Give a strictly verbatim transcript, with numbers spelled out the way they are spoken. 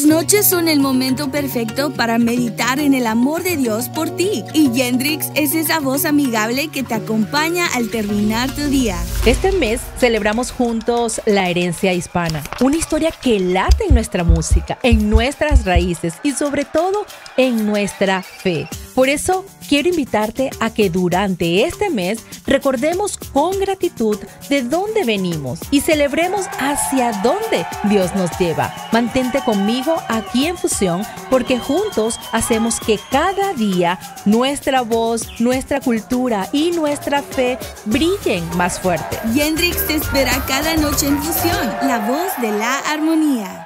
Las noches son el momento perfecto para meditar en el amor de Dios por ti. Y Yendrix es esa voz amigable que te acompaña al terminar tu día. Este mes celebramos juntos la herencia hispana, una historia que late en nuestra música, en nuestras raíces y sobre todo en nuestra fe. Por eso quiero invitarte a que durante este mes recordemos con gratitud de dónde venimos y celebremos hacia dónde Dios nos lleva. Mantente conmigo aquí en Fusión porque juntos hacemos que cada día nuestra voz, nuestra cultura y nuestra fe brillen más fuerte. Yendrix te espera cada noche en Fusión, la voz de la armonía.